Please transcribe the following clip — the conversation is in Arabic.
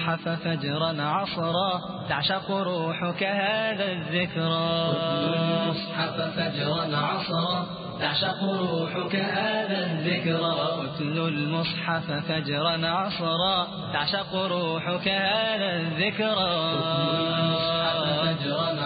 المصحف فجرا عصرا تعشق روحك هذا الذكرى. اتل المصحف فجرا عصرا تعشق روحك هذا الذكرى. اتل المصحف فجرا عصرا تعشق روحك هذا الذكرى. اتل المصحف فجرا